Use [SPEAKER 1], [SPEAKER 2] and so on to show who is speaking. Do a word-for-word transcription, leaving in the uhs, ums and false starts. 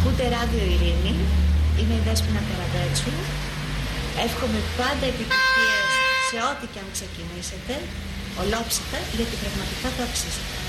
[SPEAKER 1] Ακούτε Ράδιο Ειρήνη, είμαι η Δέσποινα Καραγκάτσου. Εύχομαι πάντα επιτυχίες σε ό,τι και αν ξεκινήσετε, ολόψυχα, γιατί πραγματικά το αξίζετε.